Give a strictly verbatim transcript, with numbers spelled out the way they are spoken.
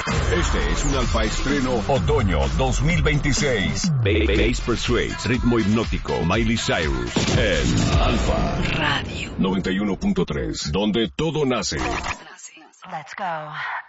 Este es un Alfa Estreno Otoño dos mil veintiséis. Bass Persuades, ritmo hipnótico, Miley Cyrus, en Alfa Radio noventa y uno punto tres, donde todo nace. Let's go.